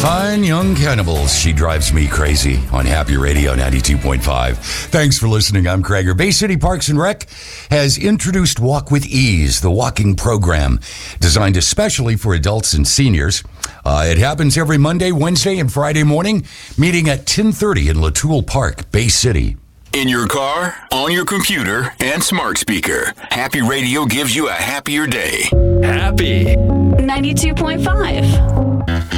Fine young cannibals. She drives me crazy on Happy Radio 92.5. Thanks for listening. I'm Krager. Bay City Parks and Rec has introduced Walk with Ease, the walking program designed especially for adults and seniors. It happens every Monday, Wednesday, and Friday morning, meeting at 10:30 in Latoul Park, Bay City. In your car, on your computer, and smart speaker, Happy Radio gives you a happier day. Happy 92.5.